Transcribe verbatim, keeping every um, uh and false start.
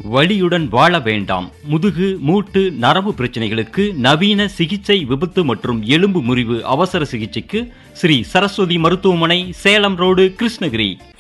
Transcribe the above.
வலியுடன் வாழ வேண்டாம். முதுகு, மூட்டு, நரம்பு பிரச்சனைகளுக்கு நவீன சிகிச்சை, விபத்து மற்றும் எலும்பு முறிவு அவசர சிகிச்சைக்கு ஸ்ரீ சரஸ்வதி மருத்துவமனை, சேலம் ரோடு, கிருஷ்ணகிரி.